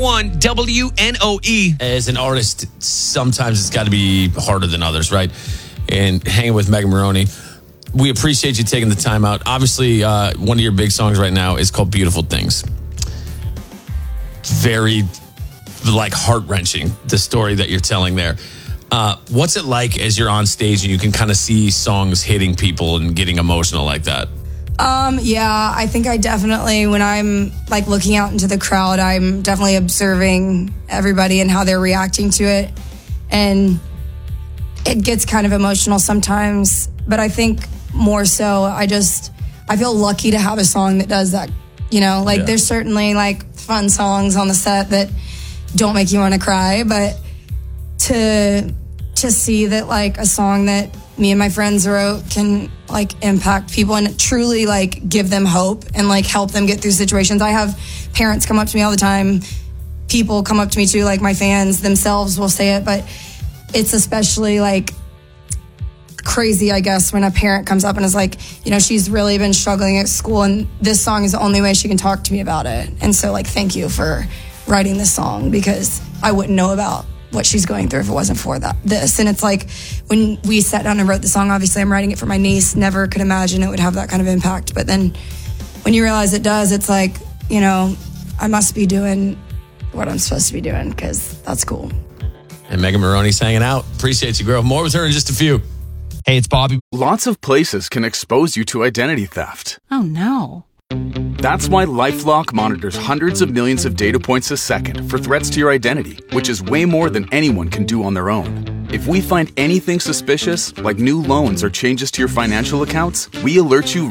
101 WNOE. As an artist, sometimes it's got to be harder than others, right? And hanging with Megan Moroney, we appreciate you taking the time out. Obviously, one of your big songs right now is called Beautiful Things. Very, heart-wrenching, the story that you're telling there. What's it like as you're on stage and you can kind of see songs hitting people and getting emotional like that? Yeah, I think I definitely, when I'm looking out into the crowd, I'm definitely observing everybody and how they're reacting to it. And it gets kind of emotional sometimes, but I think more so, I feel lucky to have a song that does that. There's certainly fun songs on the set that don't make you want to cry, but to see that a song that me and my friends wrote can impact people and truly give them hope and help them get through situations. I have parents come up to me all the time. People come up to me too, my fans themselves will say it, but it's especially crazy, I guess, when a parent comes up and is she's really been struggling at school and this song is the only way she can talk to me about it. And so thank you for writing this song, because I wouldn't know about what she's going through if it wasn't for this. And it's when we sat down and wrote the song, obviously I'm writing it for my niece, never could imagine it would have that kind of impact. But then when you realize it does, it's I must be doing what I'm supposed to be doing, because that's cool. And Megan Moroney's hanging out. Appreciate you, girl. More with her in just a few. Hey, it's Bobby. Lots of places can expose you to identity theft. Oh, no. That's why LifeLock monitors hundreds of millions of data points a second for threats to your identity, which is way more than anyone can do on their own. If we find anything suspicious, like new loans or changes to your financial accounts, we alert you